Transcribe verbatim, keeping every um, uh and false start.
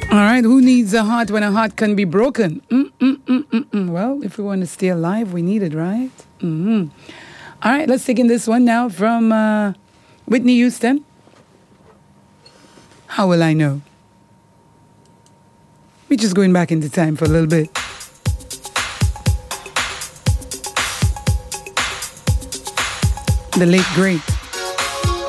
All right, who needs a heart when a heart can be broken? Mm, mm, mm, mm, mm. Well, if we want to stay alive, we need it, right? Mm-hmm. All right, let's take in this one now from uh, Whitney Houston. How will I know? We're just going back into time for a little bit. The late, great